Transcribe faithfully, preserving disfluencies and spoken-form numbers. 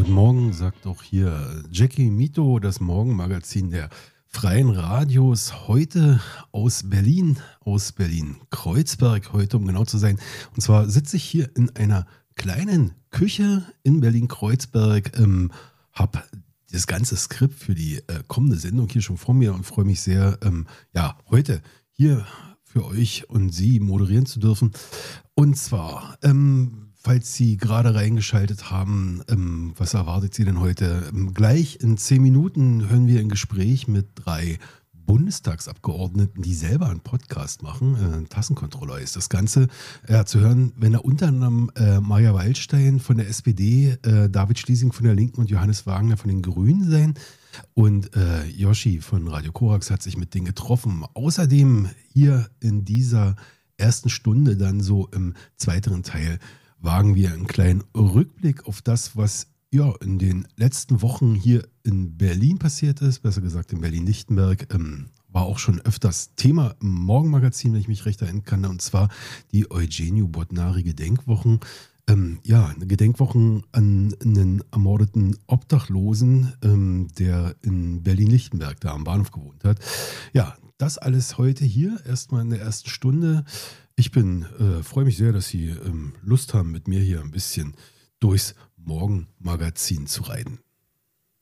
Guten Morgen, sagt auch hier Jackie Mito, das Morgenmagazin der Freien Radios. Heute aus Berlin, aus Berlin-Kreuzberg, heute um genau zu sein. Und zwar sitze ich hier in einer kleinen Küche in Berlin-Kreuzberg, ähm, habe das ganze Skript für die äh, kommende Sendung hier schon vor mir und freue mich sehr, ähm, ja, heute hier für euch und Sie moderieren zu dürfen. Und zwar, ähm, falls Sie gerade reingeschaltet haben, ähm, was erwartet Sie denn heute? Ähm, gleich in zehn Minuten hören wir ein Gespräch mit drei Bundestagsabgeordneten, die selber einen Podcast machen. Äh, Tassenkontroller ist das Ganze. Äh, zu hören, wenn er unter anderem äh, Maja Waldstein von der S P D, äh, David Schliesing von der Linken und Johannes Wagner von den Grünen sein. Und äh, Yoshi von Radio Korax hat sich mit denen getroffen. Außerdem hier in dieser ersten Stunde, dann so im zweiten Teil, wagen wir einen kleinen Rückblick auf das, was ja in den letzten Wochen hier in Berlin passiert ist, besser gesagt in Berlin-Lichtenberg. Ähm, war auch schon öfters Thema im Morgenmagazin, wenn ich mich recht erinnern kann, und zwar die Eugenio Bodnari Gedenkwochen. Ähm, ja, eine Gedenkwochen an einen ermordeten Obdachlosen, ähm, der in Berlin-Lichtenberg da am Bahnhof gewohnt hat. Ja, das alles heute hier, erstmal in der ersten Stunde. Ich bin, äh, freue mich sehr, dass Sie ähm, Lust haben, mit mir hier ein bisschen durchs Morgenmagazin zu reiten.